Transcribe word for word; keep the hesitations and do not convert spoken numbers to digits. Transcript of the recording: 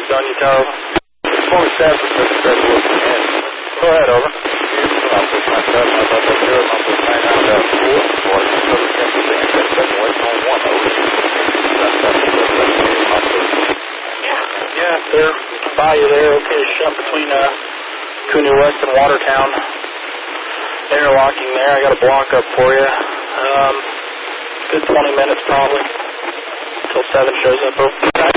moved on you, Tower. four seven, six seven, ahead. Go ahead, over. I'll push my seven, I'll push my zero, I'll push my nine, I'll four, four, seven, ten percent, seven, west on one, over. Yeah, yeah, they're by you there, okay, shut between uh, Cooney West and Watertown. Interlocking there, I got a block up for you. Um, good twenty minutes probably, until seven shows up.